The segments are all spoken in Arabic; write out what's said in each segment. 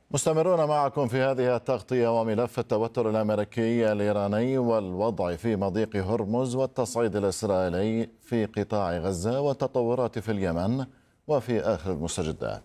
مستمرون معكم في هذه التغطية وملف التوتر الأمريكي الإيراني والوضع في مضيق هرمز والتصعيد الإسرائيلي في قطاع غزة والتطورات في اليمن وفي آخر المستجدات.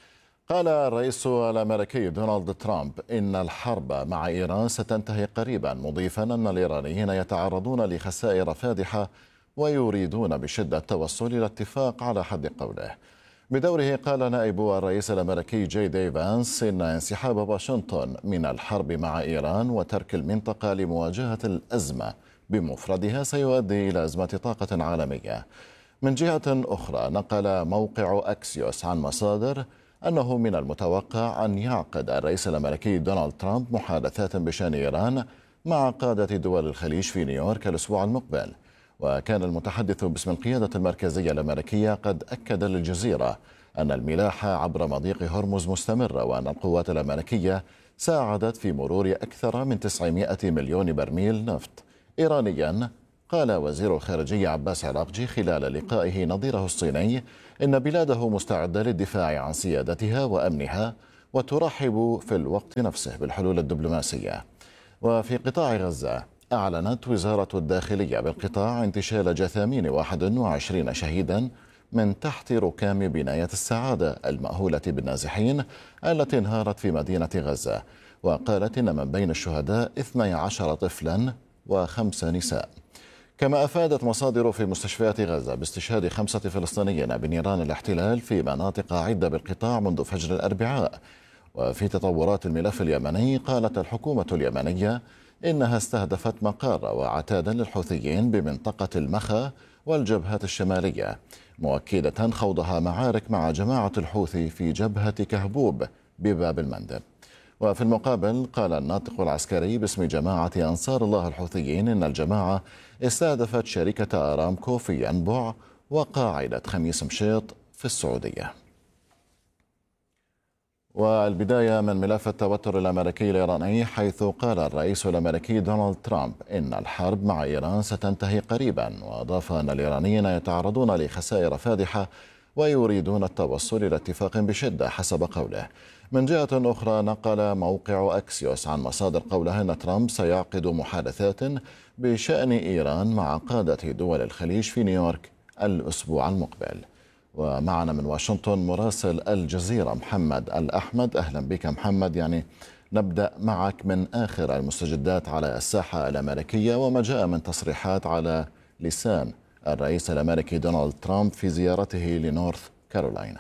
قال الرئيس الأمريكي دونالد ترامب إن الحرب مع إيران ستنتهي قريبا، مضيفا أن الإيرانيين يتعرضون لخسائر فادحة ويريدون بشدة التوصل إلى اتفاق على حد قوله. بدوره قال نائب الرئيس الأمريكي جي دي فانس إن انسحاب واشنطن من الحرب مع إيران وترك المنطقة لمواجهة الأزمة بمفردها سيؤدي إلى أزمة طاقة عالمية. من جهة أخرى، نقل موقع أكسيوس عن مصادر أنه من المتوقع أن يعقد الرئيس الأمريكي دونالد ترامب محادثات بشأن إيران مع قادة دول الخليج في نيويورك الأسبوع المقبل. وكان المتحدث باسم القيادة المركزية الأمريكية قد أكد للجزيرة أن الملاحة عبر مضيق هرمز مستمرة، وأن القوات الأمريكية ساعدت في مرور أكثر من 900 مليون برميل نفط إيرانيا. قال وزير الخارجية عباس عراقجي خلال لقائه نظيره الصيني إن بلاده مستعدة للدفاع عن سيادتها وأمنها وترحب في الوقت نفسه بالحلول الدبلوماسية. وفي قطاع غزة، أعلنت وزارة الداخلية بالقطاع انتشال جثامين 21 شهيدا من تحت ركام بناية السعادة المأهولة بالنازحين التي انهارت في مدينة غزة. وقالت إن من بين الشهداء 12 طفلا و5 نساء. كما أفادت مصادر في مستشفيات غزة باستشهاد 5 فلسطينيين بنيران الاحتلال في مناطق عدة بالقطاع منذ فجر الأربعاء. وفي تطورات الملف اليمني، قالت الحكومة اليمنية إنها استهدفت مقر وعتادا للحوثيين بمنطقة المخا والجبهات الشمالية، مؤكدة خوضها معارك مع جماعة الحوثي في جبهة كهبوب بباب المندب. وفي المقابل، قال الناطق العسكري باسم جماعة أنصار الله الحوثيين إن الجماعة استهدفت شركة أرامكو في ينبع وقاعدة خميس مشيط في السعودية. والبداية من ملف التوتر الأمريكي الإيراني، حيث قال الرئيس الأمريكي دونالد ترامب إن الحرب مع إيران ستنتهي قريبا، وأضاف أن الإيرانيين يتعرضون لخسائر فادحة ويريدون التوصل إلى اتفاق بشدة حسب قوله. من جهة أخرى، نقل موقع أكسيوس عن مصادر قولها أن ترامب سيعقد محادثات بشأن إيران مع قادة دول الخليج في نيويورك الأسبوع المقبل. ومعنا من واشنطن مراسل الجزيرة محمد الأحمد. أهلا بك محمد. نبدأ معك من آخر المستجدات على الساحة الأمريكية وما جاء من تصريحات على لسان الرئيس الأمريكي دونالد ترامب في زيارته لنورث كارولاينا.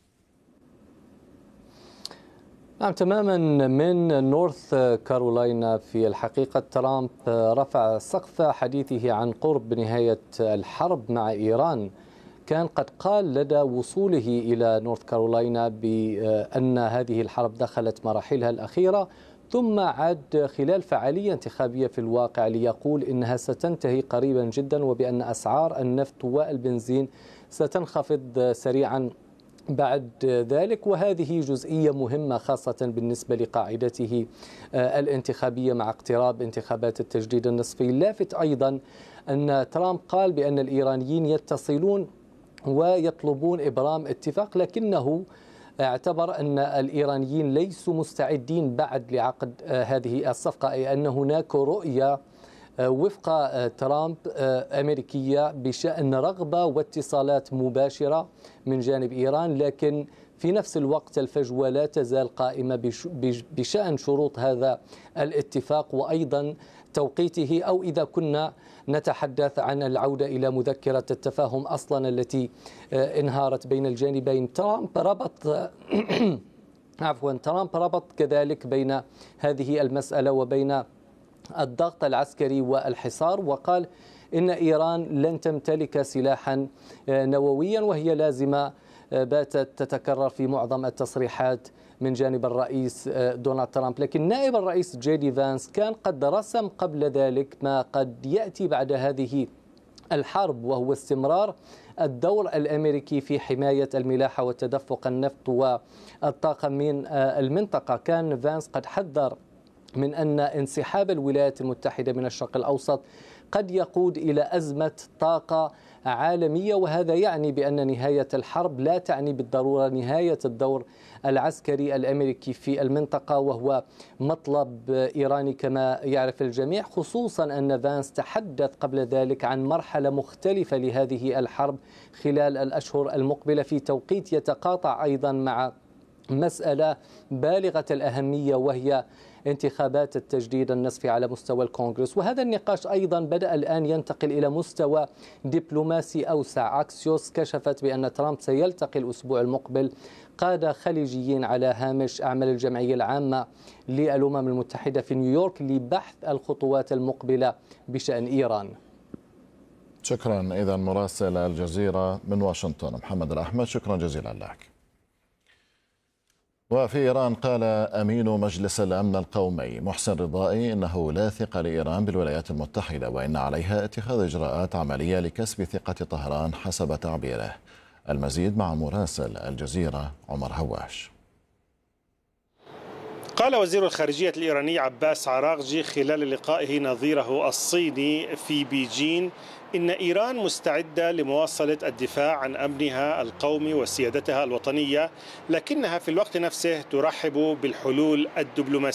نعم تماما، من نورث كارولاينا. في الحقيقة ترامب رفع سقف حديثه عن قرب نهاية الحرب مع إيران. كان قد قال لدى وصوله إلى نورث كارولاينا بأن هذه الحرب دخلت مراحلها الأخيرة، ثم عاد خلال فعالية انتخابية في الواقع ليقول إنها ستنتهي قريبا جدا، وبأن أسعار النفط والبنزين ستنخفض سريعا بعد ذلك. وهذه جزئية مهمة خاصة بالنسبة لقاعدته الانتخابية مع اقتراب انتخابات التجديد النصفي. لافت أيضا أن ترامب قال بأن الإيرانيين يتصلون ويطلبون إبرام اتفاق، لكنه اعتبر أن الإيرانيين ليسوا مستعدين بعد لعقد هذه الصفقة، أي أن هناك رؤية وفق ترامب أمريكية بشأن رغبة واتصالات مباشرة من جانب إيران، لكن في نفس الوقت الفجوة لا تزال قائمة بشأن شروط هذا الاتفاق وأيضا توقيته، أو إذا كنا نتحدث عن العودة إلى مذكرة التفاهم أصلا التي انهارت بين الجانبين. ترامب ربط كذلك بين هذه المسألة وبين الضغط العسكري والحصار، وقال إن إيران لن تمتلك سلاحا نوويا، وهي لازمة باتت تتكرر في معظم التصريحات من جانب الرئيس دونالد ترامب. لكن نائب الرئيس جي دي فانس كان قد رسم قبل ذلك ما قد يأتي بعد هذه الحرب، وهو استمرار الدور الأمريكي في حماية الملاحة وتدفق النفط والطاقة من المنطقة. كان فانس قد حذر من أن انسحاب الولايات المتحدة من الشرق الأوسط قد يقود إلى أزمة طاقة عالمية، وهذا يعني بأن نهاية الحرب لا تعني بالضرورة نهاية الدور العسكري الأمريكي في المنطقة، وهو مطلب إيراني كما يعرف الجميع، خصوصا أن فانس تحدث قبل ذلك عن مرحلة مختلفة لهذه الحرب خلال الأشهر المقبلة في توقيت يتقاطع أيضا مع مسألة بالغة الأهمية، وهي انتخابات التجديد النصفي على مستوى الكونغرس. وهذا النقاش أيضا بدأ الآن ينتقل إلى مستوى دبلوماسي أوسع. أكسيوس كشفت بأن ترامب سيلتقي الأسبوع المقبل قادة خليجيين على هامش أعمال الجمعية العامة للأمم المتحدة في نيويورك لبحث الخطوات المقبلة بشأن إيران. شكرا. إذا مراسل الجزيرة من واشنطن محمد الأحمد، شكرا جزيلا لك. وفي إيران قال أمين مجلس الأمن القومي محسن رضائي إنه لا ثقة لإيران بالولايات المتحدة، وإن عليها اتخاذ إجراءات عملية لكسب ثقة طهران حسب تعبيره. المزيد مع مراسل الجزيرة عمر هواش. قال وزير الخارجية الإيراني عباس عراغجي خلال لقائه نظيره الصيني في بيجين إن إيران مستعدة لمواصلة الدفاع عن أمنها القومي وسيادتها الوطنية، لكنها في الوقت نفسه ترحب بالحلول الدبلوماسية